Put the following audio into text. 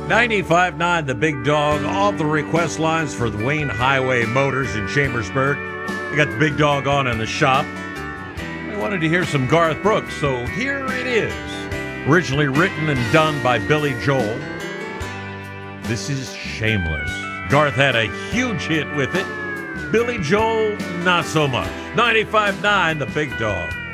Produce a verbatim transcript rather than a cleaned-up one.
ninety-five point nine The Big Dog, all the request lines for the Wayne Highway Motors in Chambersburg. We got the Big Dog on in the shop. I wanted to hear some Garth Brooks, so here it is. Originally written and done by Billy Joel. This is Shameless. Garth had a huge hit with it. Billy Joel, not so much. ninety-five point nine The Big Dog.